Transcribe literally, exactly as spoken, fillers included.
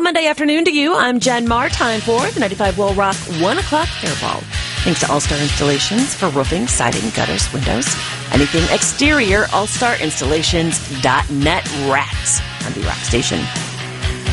Monday afternoon to you. I'm Jen Marr. Time for the ninety-five Will Rock one o'clock Airball. Thanks to All-Star Installations for roofing, siding, gutters, windows, anything exterior. all star installations dot net. Rats on the Rock Station.